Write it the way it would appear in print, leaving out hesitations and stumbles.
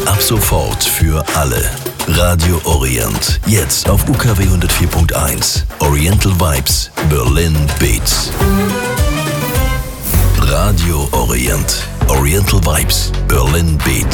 Ab sofort für alle. Radio Orient. Jetzt auf UKW 104.1. Oriental Vibes. Berlin Beats. Radio Orient. Oriental Vibes. Berlin Beats.